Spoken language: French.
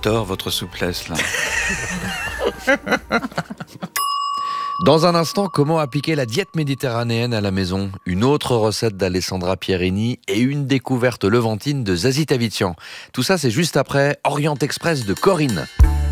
J'adore votre souplesse là. Dans un instant, comment appliquer la diète méditerranéenne à la maison? Une autre recette d'Alessandra Pierini et une découverte levantine de Zazie Tavitian. Tout ça, c'est juste après Orient Express de Corinne.